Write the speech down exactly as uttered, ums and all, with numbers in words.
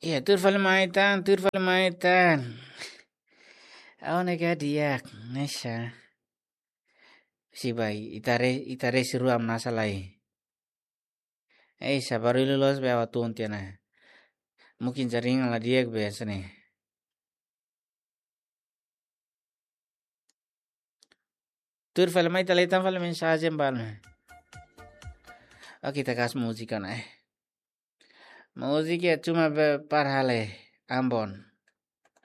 Iya, tur fale maitan, tur fale maitan. Oh, nega diak, nesa. Si bai, itare itare siruam nasalai. Eh, sabaru lolos be awatun tiana. Mungkin jaring ala diak biasa nih. Tur fale maita letan fale mensagem bal. Oh, kita kas musik kan eh. Musik ya cuma parhale Ambon.